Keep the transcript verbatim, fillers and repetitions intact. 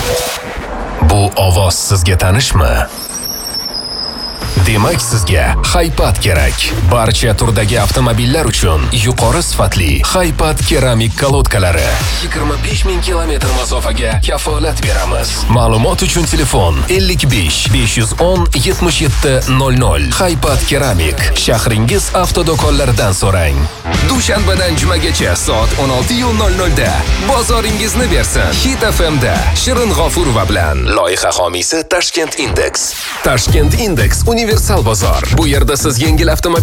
Bu ovoz sizga tanishmi? Demak, sizga Haypat kerak. Barcha turdagi avtomobillar uchun yuqori sifatli Haypat keramik kolodkalari yigirma besh ming kilometr masofaga kafolat beramiz. Ma'lumot uchun telefon ellik besh besh yuz o'n yetmish yetti nol nol. Haypat keramik. Shahringiz avtodo'konlaridan so'rang. Dushanbadan jumagacha soat o'n olti nol nol da bozoringizni bersin. Hit F M da Shirin G'ofurova bilan. Loyiha homiysi Tashkent Index. Tashkent Index universal bozor. Bu yerda siz yengil avtomobil